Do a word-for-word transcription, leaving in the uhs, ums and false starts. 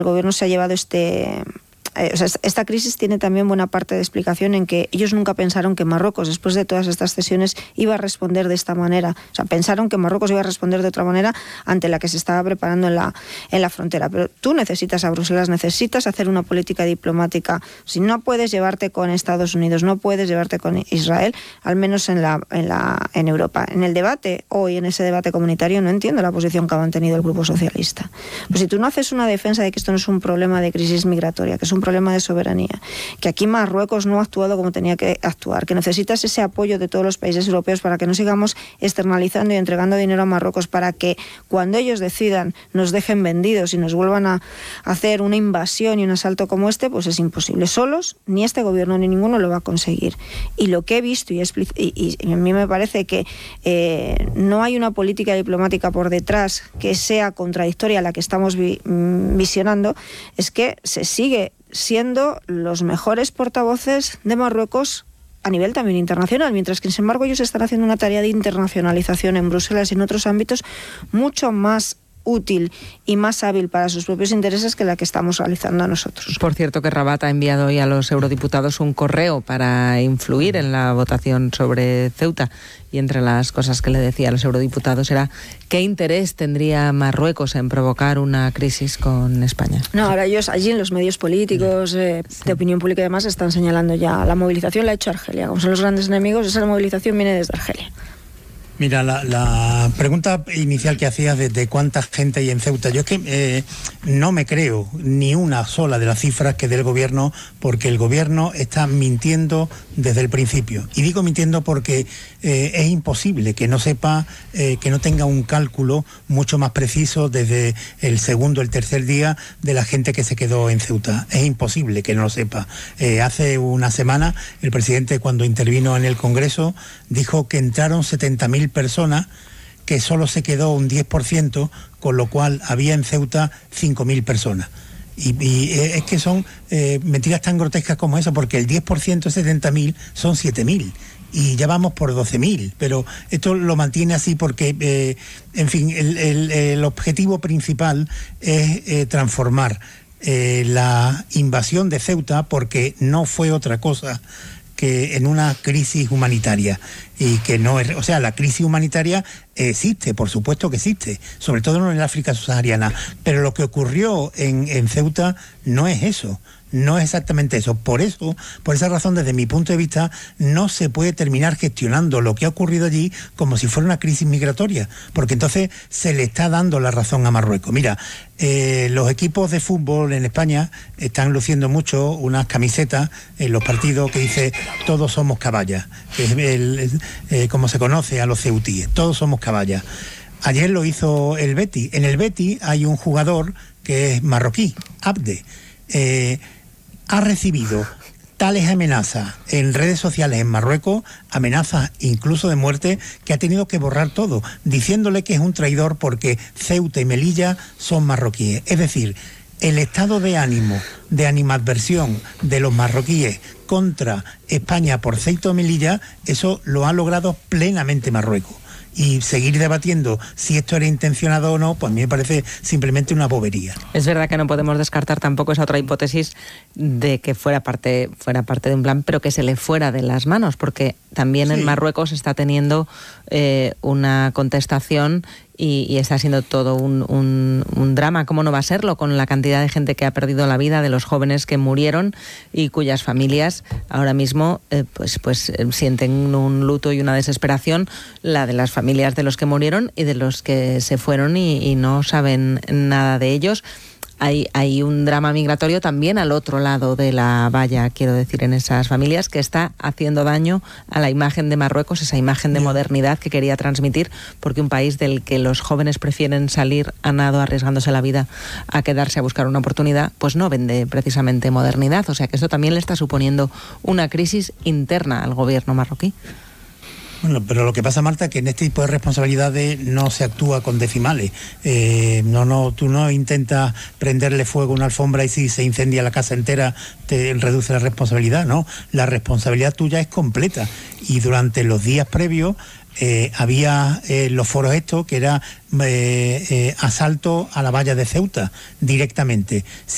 el gobierno se ha llevado este... Eh, o sea, esta crisis tiene también buena parte de explicación en que ellos nunca pensaron que Marruecos, después de todas estas cesiones, iba a responder de esta manera. O sea, pensaron que Marruecos iba a responder de otra manera ante la que se estaba preparando en la, en la frontera. Pero tú necesitas a Bruselas, necesitas hacer una política diplomática. Si no puedes llevarte con Estados Unidos, no puedes llevarte con Israel, al menos en, la, en, la, en Europa. En el debate, hoy en ese debate comunitario, no entiendo la posición que ha mantenido el Grupo Socialista. Pues si tú no haces una defensa de que esto no es un problema de crisis migratoria, que es un problema de soberanía, que aquí Marruecos no ha actuado como tenía que actuar, que necesitas ese apoyo de todos los países europeos para que no sigamos externalizando y entregando dinero a Marruecos, para que cuando ellos decidan nos dejen vendidos y nos vuelvan a hacer una invasión y un asalto como este, pues es imposible. Solos, ni este gobierno ni ninguno lo va a conseguir. Y lo que he visto, y, expli- y, y a mí me parece que eh, no hay una política diplomática por detrás que sea contradictoria a la que estamos vi- visionando, es que se sigue siendo los mejores portavoces de Marruecos a nivel también internacional, mientras que sin embargo ellos están haciendo una tarea de internacionalización en Bruselas y en otros ámbitos mucho más útil y más hábil para sus propios intereses que la que estamos realizando nosotros. Por cierto, que Rabat ha enviado hoy a los eurodiputados un correo para influir en la votación sobre Ceuta, y entre las cosas que le decía a los eurodiputados era qué interés tendría Marruecos en provocar una crisis con España. No, ahora ellos allí en los medios políticos, eh, de opinión pública y demás, están señalando ya la movilización la ha hecho Argelia. Como son los grandes enemigos, esa movilización viene desde Argelia. Mira, la, la pregunta inicial que hacías de, de cuánta gente hay en Ceuta, yo es que eh, no me creo ni una sola de las cifras que dé el gobierno, porque el gobierno está mintiendo desde el principio. Y digo mintiendo porque eh, es imposible que no sepa, eh, que no tenga un cálculo mucho más preciso desde el segundo, el tercer día de la gente que se quedó en Ceuta. Es imposible que no lo sepa. Eh, hace una semana el presidente, cuando intervino en el Congreso, dijo que entraron setenta mil personas, que solo se quedó un diez por ciento, con lo cual había en Ceuta cinco mil personas. Y, y es que son eh, mentiras tan grotescas como eso, porque el diez por ciento de setenta mil son siete mil. Y ya vamos por doce mil, pero esto lo mantiene así porque, eh, en fin, el, el, el objetivo principal es eh, transformar eh, la invasión de Ceuta, porque no fue otra cosa que en una crisis humanitaria, y que no es, o sea, la crisis humanitaria existe, por supuesto que existe, sobre todo en el África subsahariana, pero lo que ocurrió en, en Ceuta no es eso. No es exactamente eso. Por eso, por esa razón, desde mi punto de vista, no se puede terminar gestionando lo que ha ocurrido allí como si fuera una crisis migratoria, porque entonces se le está dando la razón a Marruecos. Mira, eh, los equipos de fútbol en España están luciendo mucho unas camisetas en los partidos que dice todos somos caballas, que es el, el, eh, como se conoce a los ceutíes, todos somos caballas. Ayer lo hizo el Betis. En el Betis hay un jugador que es marroquí, Abde. Eh, ha recibido tales amenazas en redes sociales en Marruecos, amenazas incluso de muerte, que ha tenido que borrar todo, diciéndole que es un traidor porque Ceuta y Melilla son marroquíes. Es decir, el estado de ánimo, de animadversión de los marroquíes contra España por Ceuta y Melilla, eso lo ha logrado plenamente Marruecos. Y seguir debatiendo si esto era intencionado o no, pues a mí me parece simplemente una bobería. Es verdad que no podemos descartar tampoco esa otra hipótesis de que fuera parte, fuera parte de un plan, pero que se le fuera de las manos, porque también sí. En Marruecos está teniendo eh, una contestación y, y está siendo todo un, un, un drama. ¿Cómo no va a serlo con la cantidad de gente que ha perdido la vida, de los jóvenes que murieron y cuyas familias ahora mismo eh, pues, pues eh, sienten un luto y una desesperación, la de las familias de los que murieron y de los que se fueron y, y no saben nada de ellos? Hay, hay un drama migratorio también al otro lado de la valla, quiero decir, en esas familias, que está haciendo daño a la imagen de Marruecos, esa imagen de modernidad que quería transmitir, porque un país del que los jóvenes prefieren salir a nado arriesgándose la vida a quedarse a buscar una oportunidad, pues no vende precisamente modernidad. O sea que esto también le está suponiendo una crisis interna al gobierno marroquí. Bueno, pero lo que pasa, Marta, que en este tipo de responsabilidades no se actúa con decimales. Eh, no, no, tú no intentas prenderle fuego a una alfombra y si se incendia la casa entera te reduce la responsabilidad, no. La responsabilidad tuya es completa. Y durante los días previos eh, había eh, los foros estos que era eh, eh, asalto a la valla de Ceuta directamente.